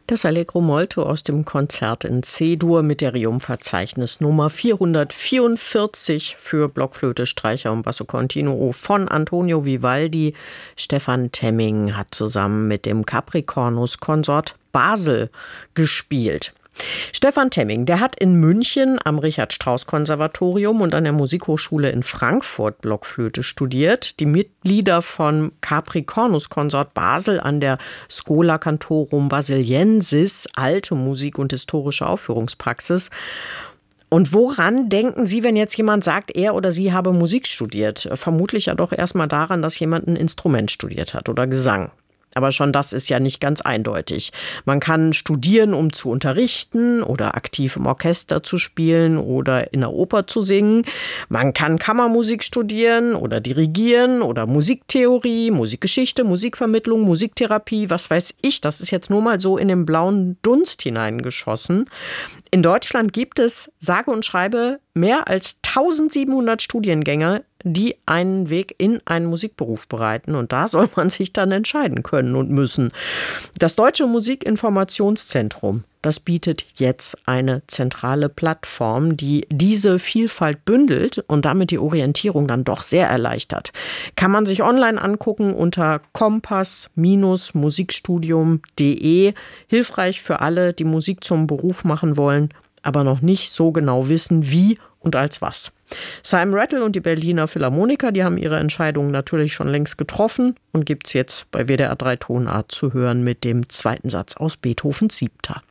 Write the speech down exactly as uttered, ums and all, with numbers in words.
Das Allegro molto aus dem Konzert in C-Dur mit der Rerum-Verzeichnis Nummer vierhundertvierundvierzig für Blockflöte, Streicher und Basso Continuo von Antonio Vivaldi. Stefan Temming hat zusammen mit dem Capricornus Consort Basel gespielt. Stefan Temming, der hat in München am Richard-Strauss-Konservatorium und an der Musikhochschule in Frankfurt Blockflöte studiert. Die Mitglieder von Capricornus Consort Basel an der Schola Cantorum Basiliensis, alte Musik und historische Aufführungspraxis. Und woran denken Sie, wenn jetzt jemand sagt, er oder sie habe Musik studiert? Vermutlich ja doch erstmal daran, dass jemand ein Instrument studiert hat oder Gesang. Aber schon das ist ja nicht ganz eindeutig. Man kann studieren, um zu unterrichten oder aktiv im Orchester zu spielen oder in der Oper zu singen. Man kann Kammermusik studieren oder dirigieren oder Musiktheorie, Musikgeschichte, Musikvermittlung, Musiktherapie, was weiß ich. Das ist jetzt nur mal so in den blauen Dunst hineingeschossen. In Deutschland gibt es, sage und schreibe, mehr als tausendsiebenhundert Studiengänge, die einen Weg in einen Musikberuf bereiten. Und da soll man sich dann entscheiden können und müssen. Das Deutsche Musikinformationszentrum, das bietet jetzt eine zentrale Plattform, die diese Vielfalt bündelt und damit die Orientierung dann doch sehr erleichtert. Kann man sich online angucken unter kompass Bindestrich musikstudium punkt de. Hilfreich für alle, die Musik zum Beruf machen wollen, aber noch nicht so genau wissen, wie und als was. Simon Rattle und die Berliner Philharmoniker, die haben ihre Entscheidungen natürlich schon längst getroffen und gibt's jetzt bei W D R drei Tonart zu hören mit dem zweiten Satz aus Beethovens Siebter.